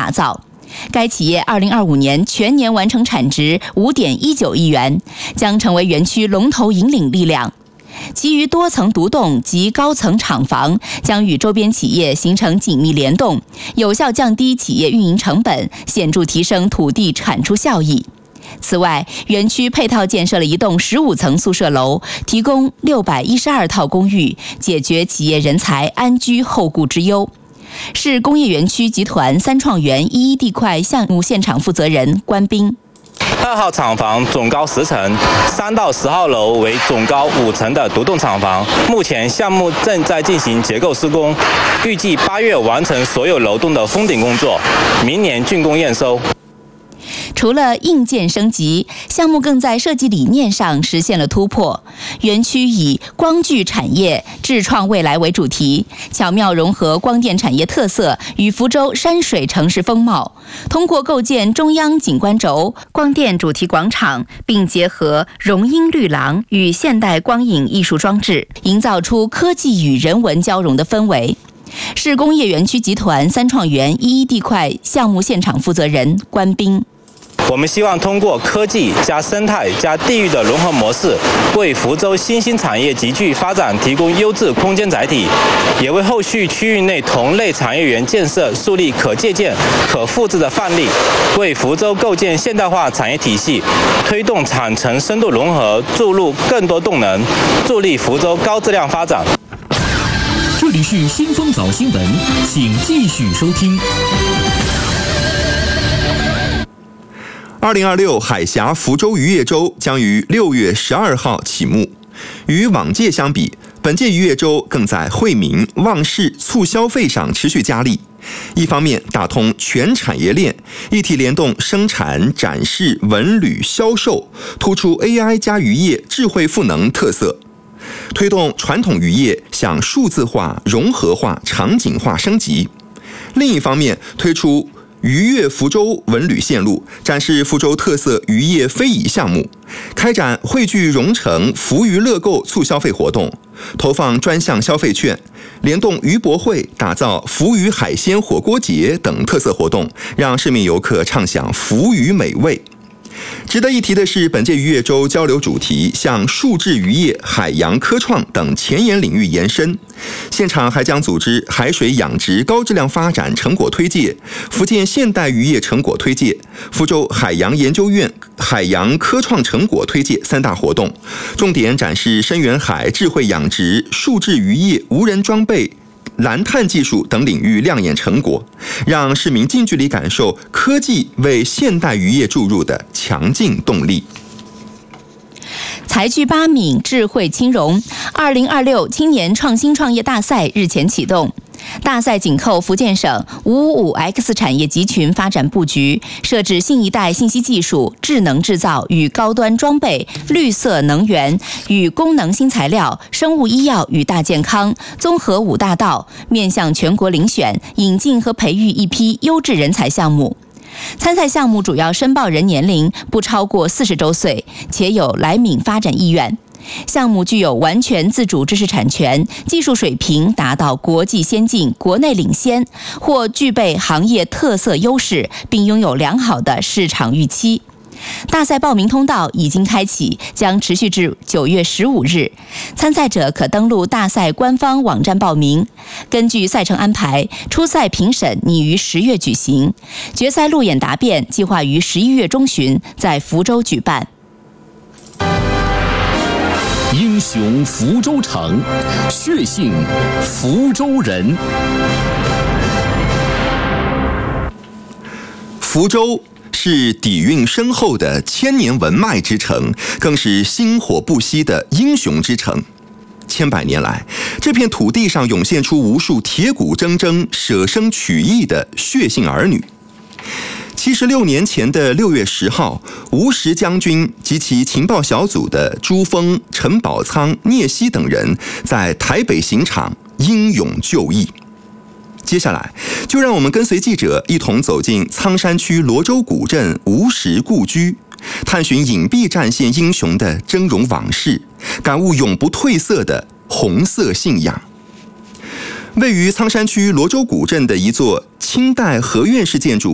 打造。该企业2025年全年完成产值5.19亿元，将成为园区龙头引领力量。其余多层独栋及高层厂房将与周边企业形成紧密联动，有效降低企业运营成本，显著提升土地产出效益。此外，园区配套建设了一栋15层宿舍楼，提供612套公寓，解决企业人才安居后顾之忧。市工业园区集团三创园11地块项目现场负责人关斌 2号厂房总高10层，3到10号楼为总高5层的独栋厂房。目前项目正在进行结构施工，预计8月完成所有楼栋的封顶工作，明年竣工验收。 除了硬件升级，项目更在设计理念上实现了突破。园区以光聚产业智创未来为主题，巧妙融合光电产业特色与福州山水城市风貌，通过构建中央景观轴、光电主题广场，并结合融音绿廊与现代光影艺术装置，营造出科技与人文交融的氛围。市工业园区集团三创园11地块项目现场负责人关斌。 我们希望通过科技加生态加地域的融合模式，为福州新兴产业集聚发展提供优质空间载体，也为后续区域内同类产业园建设树立可借鉴、可复制的范例，为福州构建现代化产业体系，推动产城深度融合，注入更多动能，助力福州高质量发展。 这里是新风早新闻，请继续收听。 2026海峡福州渔业周将于6月12号启幕。与往届相比，本届渔业周更在惠民、旺市、促消费上持续加力。一方面打通全产业链，一体联动生产、展示、文旅、销售，突出 AI 加渔业智慧赋能特色，推动传统渔业向数字化、融合化、场景化升级。另一方面推出渔业福州文旅线路，展示福州特色渔业非遗项目，开展汇聚蓉城福渔乐购促消费活动，投放专项消费券，联动渔博会，打造福渔海鲜火锅节等特色活动，让市民游客畅享福渔美味。值得一提的是，本届渔业周交流主题向数字渔业、海洋科创等前沿领域延伸。现场还将组织海水养殖高质量发展成果推介、福建现代渔业成果推介、福州海洋研究院海洋科创成果推介3大活动，重点展示深远海智慧养殖、数字渔业、无人装备、蓝碳技术等领域亮眼成果，让市民近距离感受科技为现代渔业注入的强劲动力。 财聚八闽智慧青融2026青年创新创业大赛日前启动。大赛紧扣福建省555X 产业集群发展布局，设置新一代信息技术、智能制造与高端装备、绿色能源与功能新材料、生物医药与大健康综合5大道，面向全国遴选、引进和培育一批优质人才项目。参赛项目主要申报人年龄不超过40周岁，且有来闽发展意愿。项目具有完全自主知识产权，技术水平达到国际先进、国内领先，或具备行业特色优势，并拥有良好的市场预期。大赛报名通道已经开启，将持续至9月15日。参赛者可登录大赛官方网站报名。根据赛程安排，初赛评审拟于10月举行，决赛路演答辩计划于11月中旬在福州举办。 英雄福州城，血性福州人。 福州是底蕴深厚的千年文脉之城，更是薪火不息的英雄之城。千百年来，这片土地上涌现出无数铁骨铮铮、舍生取义的血性儿女。76年前的6月10号，吴石将军及其情报小组的朱峰、陈宝仓、聂曦等人在台北刑场英勇就义。接下来，就让我们跟随记者一同走进苍山区罗州古镇吴石故居，探寻隐蔽战线英雄的峥嵘往事，感悟永不褪色的红色信仰。位于苍山区罗州古镇的一座清代合院式建筑